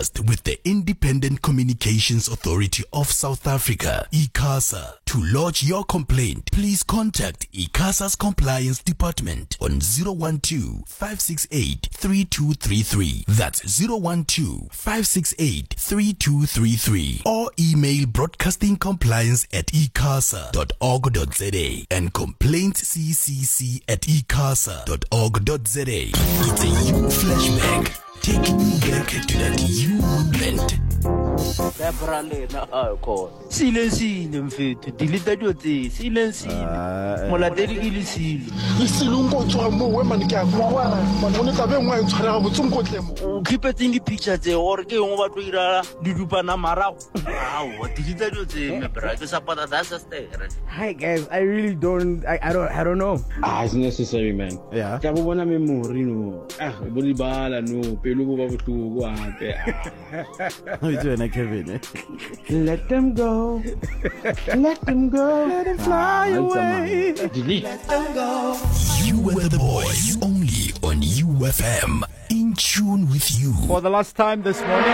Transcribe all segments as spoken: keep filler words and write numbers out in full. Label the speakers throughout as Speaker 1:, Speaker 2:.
Speaker 1: with the Independent Communications Authority of South Africa, ICASA. To lodge your complaint, please contact ICASA's Compliance Department on zero one two, five six eight, three two three three. That's zero one two, five six eight, three two three three. Or email broadcastingcompliance at icasa dot org dot za and complaintsccc at icasa dot org dot za. It's a you flashback, taking you back to that you moment.
Speaker 2: Silenzile mfethu dilita dotse silenzile molatedi ke le silo
Speaker 3: isilungo tswa mo we man ke a kwa man o ne tla be ngwa e tshwara go tsongkotle mo
Speaker 2: o khipetseng di picture tse gore ke ngwe ba tlo ira di dupana marago awu dilita dotse me bra ke sapata da sa stere.
Speaker 4: Hi guys, I really don't I, I don't I don't know.
Speaker 5: Ah, it's necessary, man.
Speaker 4: Yeah.
Speaker 5: Ka bo bona memory no. Ah, bo di bala no, pelo bo ba botlhoko hape.
Speaker 4: Kevin, eh?
Speaker 5: Let them go. Let them go.
Speaker 4: Let them fly
Speaker 5: ah,
Speaker 4: away.
Speaker 5: Delete.
Speaker 4: Let them go.
Speaker 1: You and the boys, only on U F M. In tune with you.
Speaker 4: For the last time this morning,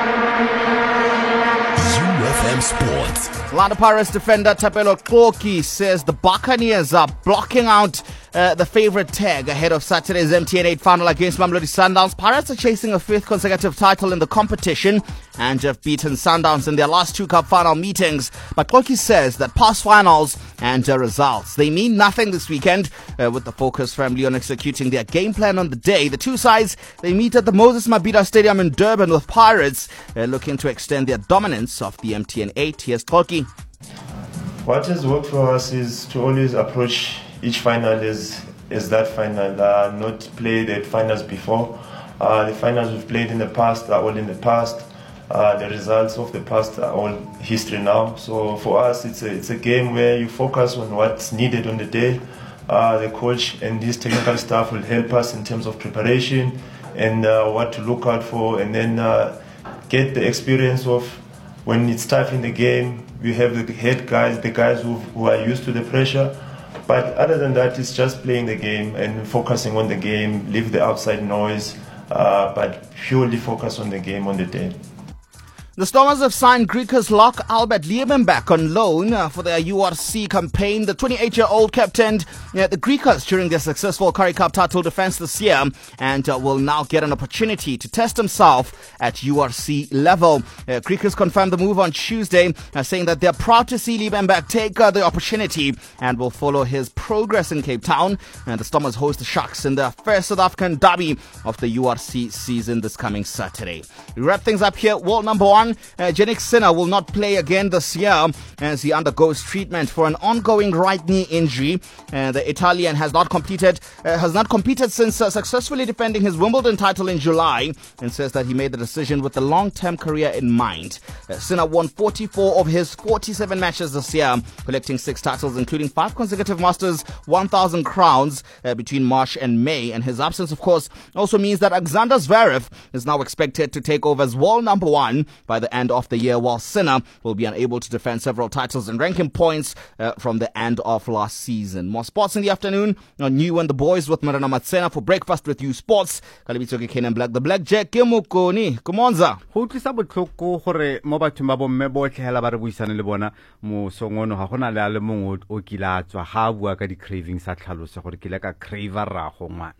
Speaker 1: U F M Sports.
Speaker 6: Orlando Pirates defender Thapelo Qoki says the Buccaneers are blocking out uh, the favorite tag ahead of Saturday's M T N eight final against Mamelodi Sundowns. Pirates are chasing a fifth consecutive title in the competition and have beaten Sundowns in their last two cup final meetings. But Qoki says that past finals and uh, results, they mean nothing this weekend, uh, with the focus firmly on executing their game plan on the day. The two sides, they meet at the Moses Mabhida Stadium in Durban, with Pirates uh, looking to extend their dominance of the M T N eight. Here's Qoki.
Speaker 7: What has worked for us is to always approach each final as, as that final, uh, not play the finals before. Uh, the finals we've played in the past are all in the past. Uh, the results of the past are all history now. So for us, it's a, it's a game where you focus on what's needed on the day. Uh, the coach and his technical staff will help us in terms of preparation and uh, what to look out for, and then uh, get the experience of when it's tough in the game. We have the head guys, the guys who, who are used to the pressure. But other than that, it's just playing the game and focusing on the game, leave the outside noise, uh, but purely focus on the game on the day.
Speaker 6: The Stormers have signed Griquas lock Albert Liebenbeck on loan uh, for their U R C campaign. The twenty-eight-year-old captained uh, the Griquas during their successful Currie Cup title defense this year and uh, will now get an opportunity to test himself at U R C level. Uh, Griquas confirmed the move on Tuesday, uh, saying that they're proud to see Liebenbeck take uh, the opportunity and will follow his progress in Cape Town. And the Stormers host the Sharks in their first South African derby of the U R C season this coming Saturday. We wrap things up here. World number one. Uh, Jannik Sinner will not play again this year as he undergoes treatment for an ongoing right knee injury. Uh, the Italian has not completed uh, has not competed since uh, successfully defending his Wimbledon title in July, and says that he made the decision with the long-term career in mind. Uh, Sinner won forty-four of his forty-seven matches this year, collecting six titles, including five consecutive Masters one thousand crowns uh, between March and May. And his absence, of course, also means that Alexander Zverev is now expected to take over as world number one by the end of the year, while Sinner will be unable to defend several titles and ranking points uh, from the end of last season. More sports in the afternoon on You and the Boys with Marana Matsena for Breakfast with You Sports. Kalibitso ke Kenan Black, the Blackjack ke Mokoni Kumonza.
Speaker 4: Go tlisa botlhoko gore mo bathong ba bomme botlhe hela ba re buisane le bona mo songono ga gona le a le mongwe o kila tswa ga bua ka di cravings sa tlhalose gore ke le ka crave rago ngwana.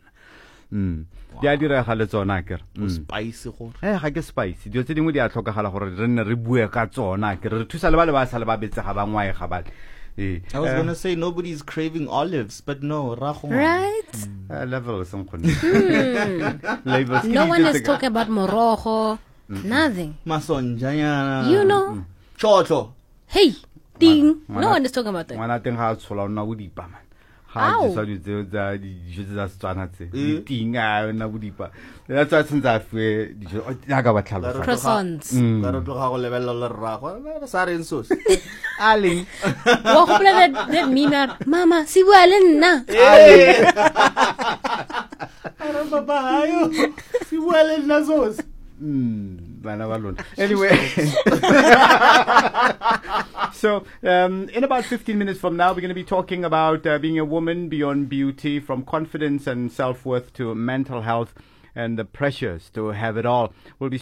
Speaker 4: Mm. Dia dira ga le tsona ke re
Speaker 6: spicy gore
Speaker 4: eh ga ke spicy dio tse dingwe di a tlhokagala gore re nne re bue ka tsona ke re thusa le ba le ba sa le ba betse ga ba ngwae ga ba
Speaker 6: I was uh, going to say nobody's craving olives, but no, rago.
Speaker 8: Right?
Speaker 4: Mm. Uh, level some
Speaker 8: mm. No one is talking about morojo, mm. nothing.
Speaker 6: Masonjana.
Speaker 8: You know?
Speaker 6: Mm. Chocho.
Speaker 8: Hey, ding. No one is talking about that.
Speaker 4: Wana teng ha tshola na budipa man. Ha di sa di tsa di jetse tsa Setswana tse. Di tinga na budipa. That's why since I feel di ya ka ba tlhalosa.
Speaker 8: Croissants.
Speaker 6: Ka re tloga go lebella le rago. Sa re nsos. Ali.
Speaker 8: Wa go pla that that meme mama si bua le nna.
Speaker 6: Eh. Ara baba hayo. Si bua le nna sos.
Speaker 4: Mm. Anyway, so um, in about fifteen minutes from now, we're going to be talking about uh, being a woman beyond beauty, from confidence and self-worth to mental health and the pressures to have it all. We'll be